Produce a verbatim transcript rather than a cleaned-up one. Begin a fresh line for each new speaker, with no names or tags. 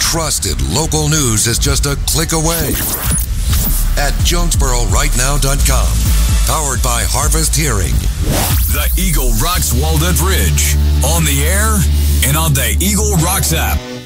trusted local news is just a click away at Jonesboro Right Now dot com. Powered by Harvest Hearing.
The Eagle Rocks Walnut Ridge. On the air and on the Eagle Rocks app.